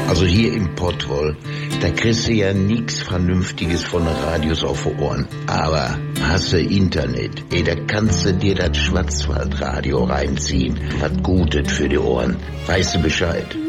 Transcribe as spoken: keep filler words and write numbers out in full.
Also hier im Pottwoll, da kriegst du ja nix Vernünftiges von den Radios auf die Ohren. Aber hast du Internet, ey, da kannst du dir das Schwarzwaldradio reinziehen. Was Gutes für die Ohren. Weißt du Bescheid?